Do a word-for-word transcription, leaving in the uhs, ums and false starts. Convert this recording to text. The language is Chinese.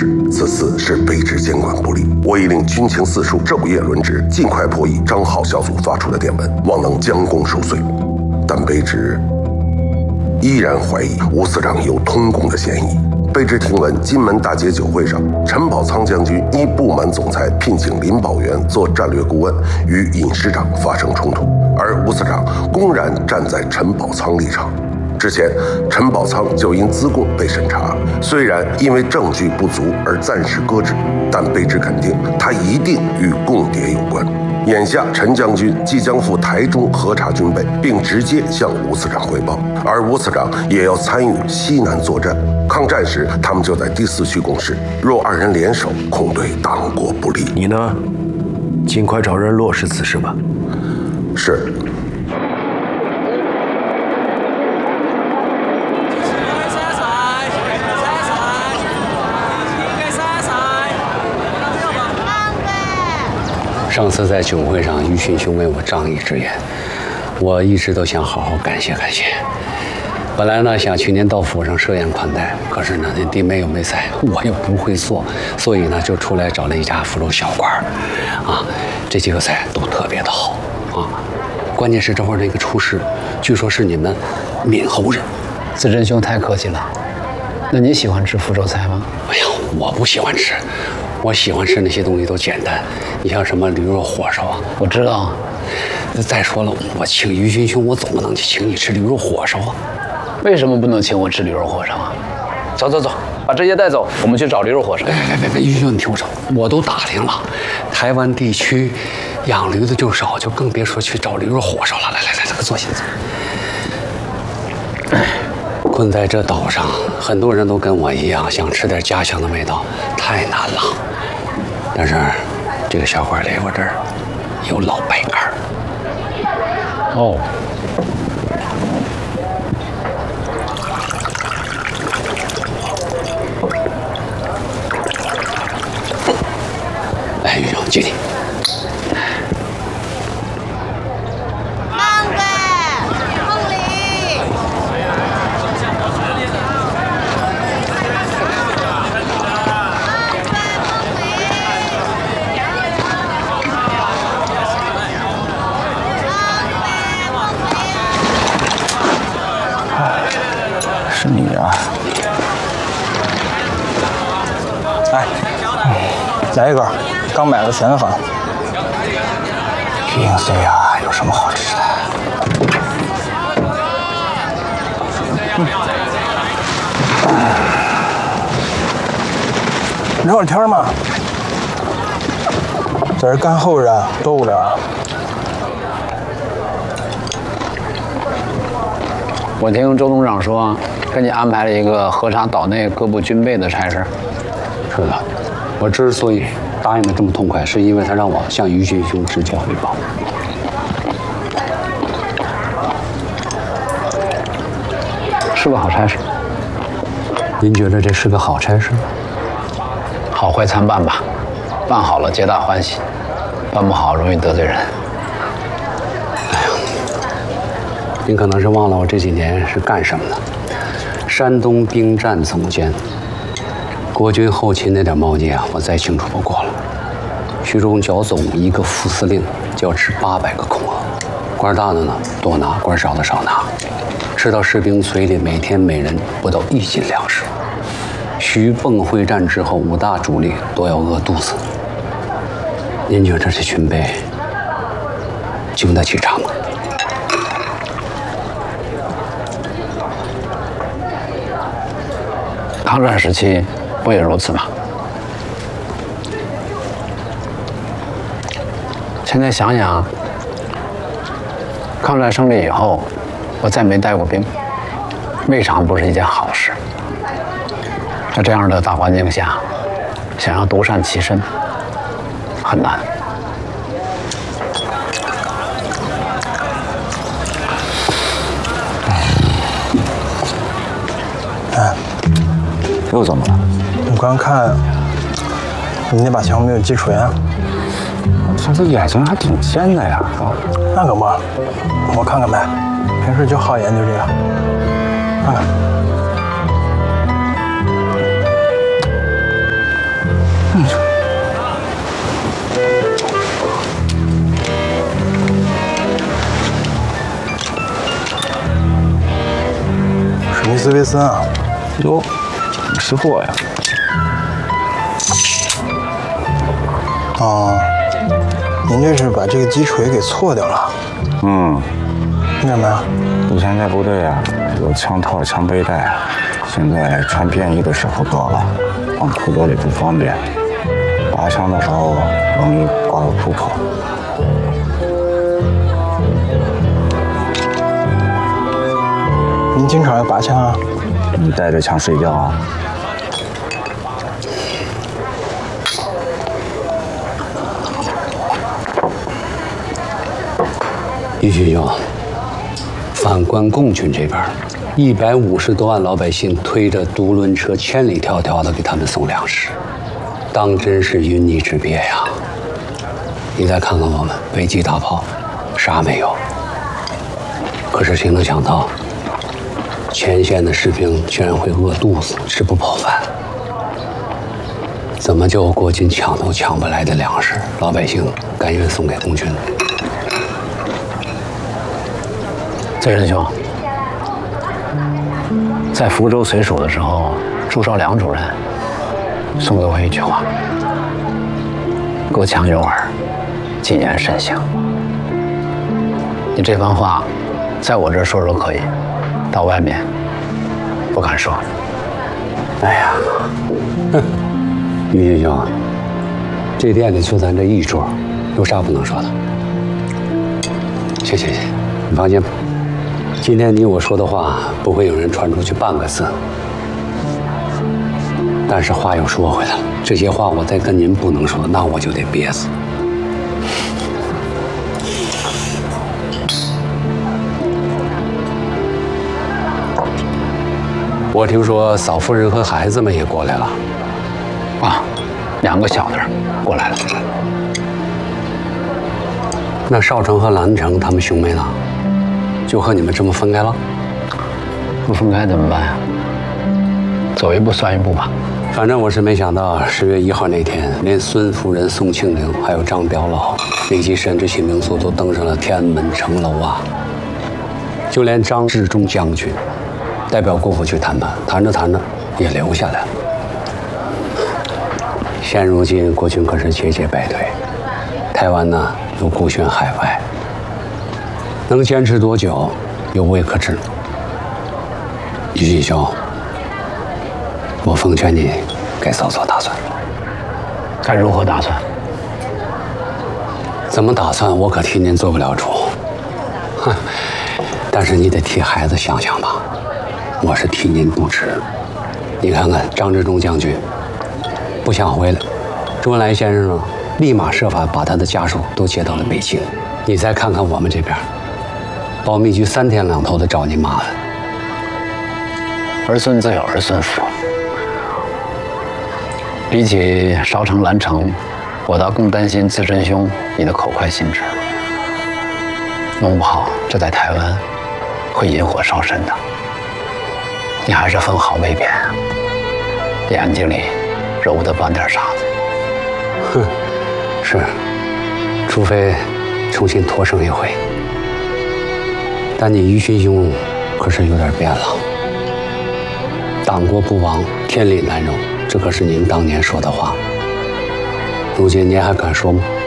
制。此次是卑职监管不力，我已令军情四处昼夜轮值，尽快破译张浩小组发出的电文，望能将功赎罪。但卑职依然怀疑吴司长有通共的嫌疑。卑职听闻，金门大捷酒会上，陈宝仓将军因不满总裁聘请林保元做战略顾问，与尹师长发生冲突，而吴司长公然站在陈宝仓立场。之前，陈宝仓就因资共被审查，虽然因为证据不足而暂时搁置，但卑职肯定他一定与共谍有关。眼下，陈将军即将赴台中核查军备，并直接向吴司长汇报，而吴司长也要参与西南作战。抗战时，他们就在第四区共事，若二人联手，恐对党国不利。 你呢？尽快找人落实此事吧。 是。 上次在酒会上，于迅兄为我仗义直言，我一直都想好好感谢感谢。本来呢想去您到府上设宴款待，可是呢那弟妹又没在，我又不会做，所以呢就出来找了一家福州小馆啊，这几个菜都特别的好啊。关键是这会儿那个厨师，据说是你们闽侯人。 子珍兄太客气了。那你喜欢吃福州菜吗？ 哎呀，我不喜欢吃。我喜欢吃那些东西都简单，你像什么驴肉火烧啊， 我知道。 再说了，我请于勋兄，我总不能去请你吃驴肉火烧啊。 为什么不能请我吃驴肉火烧啊？走走走，把这些带走，我们去找驴肉火烧。 别别别别，于兄，你听我说，我都打听了，台湾地区养驴的就少，就更别说去找驴肉火烧了。来来来，这个坐下坐。困在这岛上，很多人都跟我一样，想吃点家乡的味道，太难了。但是，这个小馆里我这儿有老白干。 哦。 来，于兄，敬你。 是你啊！哎，来一根，刚买的咸饭。平岁啊，有什么好吃的？嗯，聊会天嘛。在这干后人多无聊啊！ 我听周董事长说，给你安排了一个核查岛内各部军备的差事。 是的，我之所以答应的这么痛快，是因为他让我向于勋兄直接汇报。 是个好差事。 您觉得这是个好差事？ 好坏参半吧，办好了皆大欢喜，办不好容易得罪人。 您可能是忘了我这几年是干什么的。山东兵站总监，国军后勤那点毛绩啊，我再清楚不过了。徐州剿总一个副司令就要吃八百个空额，官大的呢多拿，官少的少拿，吃到士兵嘴里每天每人不到一斤粮食。徐蚌会战之后，五大主力都要饿肚子。您觉得这军备经得起场吗？ 抗战时期不也如此吗？现在想想，抗战胜利以后，我再没带过兵，未尝不是一件好事。在这样的大环境下，想要独善其身，很难。 哎， 又怎么了？ 我刚看你那把枪没有击锤啊。 这这眼睛还挺尖的呀。 那可不，我看看呗，平时就好研究这个，看看。 杰森啊。 哟，识货呀！ 哦，您这是把这个击锤给错掉了。 嗯， 为什么呀？ 以前在部队啊，有枪套、枪背带，现在穿便衣的时候多了，放裤兜里不方便，拔枪的时候容易挂到裤口。 您经常要拔枪啊？ 你带着枪睡觉啊？ 于军兄，反观共军这边，一百五十多万老百姓推着独轮车千里迢迢的给他们送粮食，当真是云泥之别呀！你再看看我们，飞机大炮，啥没有。可是谁能想到，前线的士兵居然会饿肚子，吃不饱饭。怎么就国军抢都抢不来的粮食，老百姓甘愿送给共军？ 崔仁兄，在福州随署的时候，朱绍良主任送给我一句话：“隔墙有耳，谨言慎行。”你这番话，在我这儿说说可以，到外面不敢说。 哎呀，哼，于军兄，这店里就咱这一桌，有啥不能说的？行行行，你放心吧。今天你我说的话，不会有人传出去半个字。但是话又说回来了，这些话我再跟您不能说，那我就得憋死。我听说嫂夫人和孩子们也过来了。 啊，两个小的过来了。 那少城和兰城他们兄妹呢？就和你们这么分开了？ 不分开怎么办呀？走一步算一步吧。 反正我是没想到，十月一号那天，连孙夫人、宋庆龄，还有张表老，以及沈志新民宿都登上了天安门城楼啊！就连张治中将军代表国府去谈判，谈着谈着也留下来了。现如今国军可是节节败退，台湾呢又孤悬海外，能坚持多久，犹未可知。于军兄，我奉劝你该早做打算。 该如何打算？ 怎么打算，我可替您做不了主。哼，但是你得替孩子想想吧。我是替您不值。你看看张治中将军不想回来，周恩来先生呢，立马设法把他的家属都接到了北京。你再看看我们这边，保密局三天两头的找您麻烦。 儿孙自有儿孙福。比起烧城兰城，我倒更担心自珍兄你的口快心直，弄不好这在台湾会引火烧身的。你还是分毫未变，眼睛里揉的半点沙子。 哼，是，除非重新托生一回。但你于勋兄可是有点变了。党国不亡，天理难容，这可是您当年说的话。如今您还敢说吗？